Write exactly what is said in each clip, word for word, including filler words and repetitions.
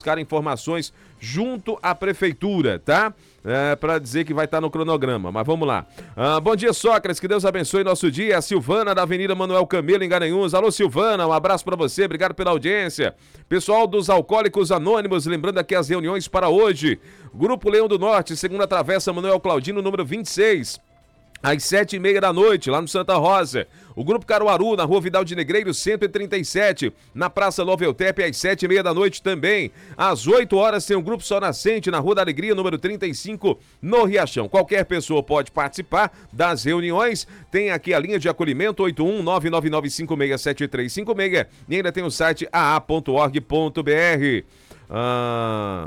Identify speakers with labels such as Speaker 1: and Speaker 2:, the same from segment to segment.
Speaker 1: buscar informações junto à prefeitura, tá? É, para dizer que vai estar no cronograma, mas vamos lá. Ah, bom dia, Sócrates, que Deus abençoe nosso dia. A Silvana da Avenida Manuel Camelo, em Garanhuns. Alô, Silvana, um abraço para você, obrigado pela audiência. Pessoal dos Alcoólicos Anônimos, lembrando aqui as reuniões para hoje. Grupo Leão do Norte, segunda travessa Manuel Claudino, número vinte e seis. Às sete e meia da noite, lá no Santa Rosa. O Grupo Caruaru, na Rua Vidal de Negreiros, cento e trinta e sete. Na Praça Loveltep, às sete e meia da noite também. Às oito horas tem o Grupo Sol Nascente, na Rua da Alegria, número trinta e cinco, no Riachão. Qualquer pessoa pode participar das reuniões. Tem aqui a linha de acolhimento oito um nove nove nove cinco seis sete três cinco seis. E ainda tem o site a a ponto org ponto b r. Ah...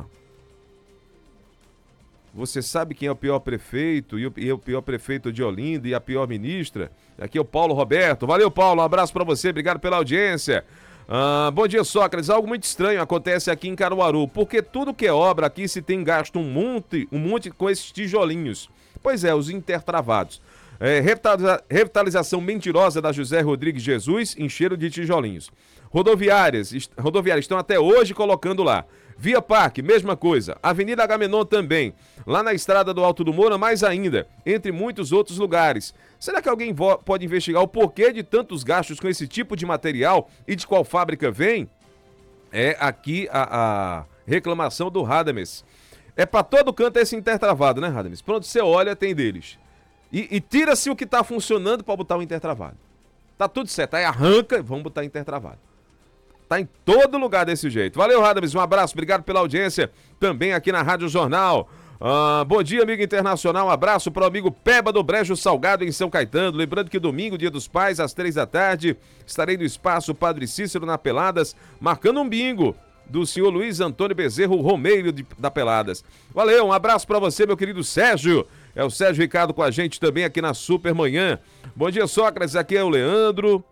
Speaker 1: Você sabe quem é o pior prefeito e o, e o pior prefeito de Olinda e a pior ministra? Aqui é o Paulo Roberto. Valeu, Paulo. Um abraço pra você. Obrigado pela audiência. Ah, bom dia, Sócrates. Algo muito estranho acontece aqui em Caruaru, porque tudo que é obra aqui se tem gasto um monte, um monte com esses tijolinhos. Pois é, os intertravados. É, revitaliza, revitalização mentirosa da José Rodrigues Jesus, encheram de tijolinhos. Rodoviárias, est, rodoviárias estão até hoje colocando lá. Via Parque, mesma coisa. Avenida Agamenon também. Lá na estrada do Alto do Moura, mais ainda. Entre muitos outros lugares. Será que alguém vo- pode investigar o porquê de tantos gastos com esse tipo de material e de qual fábrica vem? É aqui a, a reclamação do Radames. É pra todo canto esse intertravado, né, Radames? Pronto, você olha, tem deles. E, e tira-se o que tá funcionando pra botar o intertravado. Tá tudo certo. Aí arranca e vamos botar intertravado. Tá em todo lugar desse jeito. Valeu, Radames, um abraço, obrigado pela audiência, também aqui na Rádio Jornal. Ah, bom dia, amigo internacional, um abraço para o amigo Peba do Brejo Salgado, em São Caetano. Lembrando que domingo, dia dos pais, às três da tarde, estarei no Espaço Padre Cícero, na Peladas, marcando um bingo do senhor Luiz Antônio Bezerro Romeiro de, da Peladas. Valeu, um abraço para você, meu querido Sérgio. É o Sérgio Ricardo com a gente também aqui na Super Manhã. Bom dia, Sócrates, aqui é o Leandro.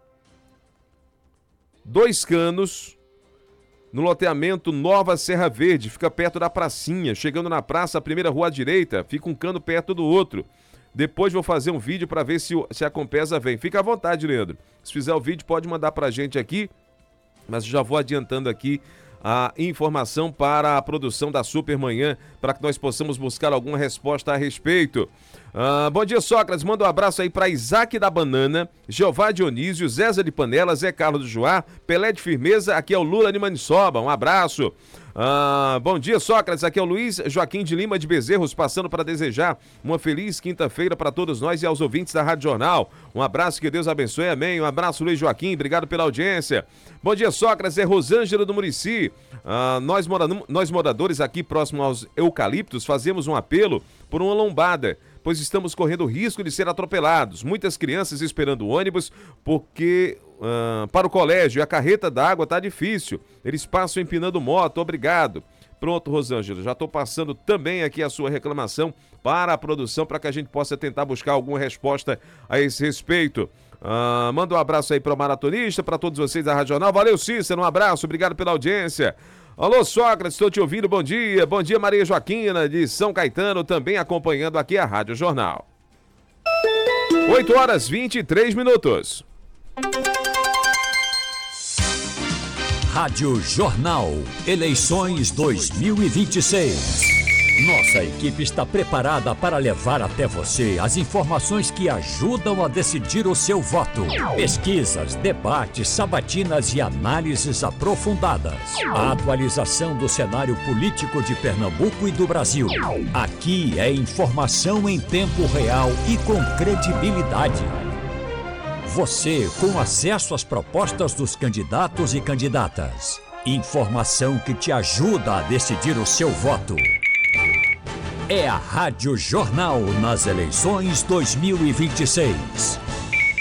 Speaker 1: Dois canos no loteamento Nova Serra Verde, fica perto da pracinha. Chegando na praça, a primeira rua à direita, fica um cano perto do outro. Depois vou fazer um vídeo para ver se, o, se a Compesa vem. Fica à vontade, Leandro. Se fizer o vídeo, pode mandar pra gente aqui, mas já vou adiantando aqui a informação para a produção da Super Manhã, para que nós possamos buscar alguma resposta a respeito. Ah, bom dia, Sócrates. Manda um abraço aí para Isaac da Banana, Jeová Dionísio, Zéza de Panela, Zé Carlos do Joá, Pelé de Firmeza, aqui é o Lula de Maniçoba. Um abraço. Ah, bom dia, Sócrates. Aqui é o Luiz Joaquim de Lima de Bezerros, passando para desejar uma feliz quinta-feira para todos nós e aos ouvintes da Rádio Jornal. Um abraço, que Deus abençoe, amém. Um abraço, Luiz Joaquim, obrigado pela audiência. Bom dia, Sócrates. É Rosângela do Murici. Ah, nós, mora... nós moradores aqui próximo aos eucaliptos fazemos um apelo por uma lombada, pois estamos correndo risco de ser atropelados. Muitas crianças esperando o ônibus porque uh, para o colégio e a carreta d'água tá difícil. Eles passam empinando moto, obrigado. Pronto, Rosângela, já estou passando também aqui a sua reclamação para a produção, para que a gente possa tentar buscar alguma resposta a esse respeito. Uh, manda um abraço aí para o maratonista, para todos vocês da Rádio Jornal. Valeu, Cícero, um abraço, obrigado pela audiência. Alô, Sócrates, estou te ouvindo, bom dia. Bom dia, Maria Joaquina, de São Caetano, também acompanhando aqui a Rádio Jornal. oito horas e vinte e três minutos.
Speaker 2: Rádio Jornal, eleições dois mil e vinte e seis. Nossa equipe está preparada para levar até você as informações que ajudam a decidir o seu voto. Pesquisas, debates, sabatinas e análises aprofundadas. A atualização do cenário político de Pernambuco e do Brasil. Aqui é informação em tempo real e com credibilidade. Você com acesso às propostas dos candidatos e candidatas. Informação que te ajuda a decidir o seu voto. É a Rádio Jornal nas eleições dois mil e vinte e seis.